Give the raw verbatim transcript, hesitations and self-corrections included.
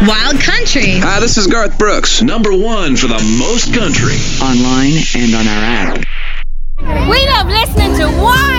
Wild Country. Hi, this is Garth Brooks. Number one for the most country. Online and on our app. We love listening to Wild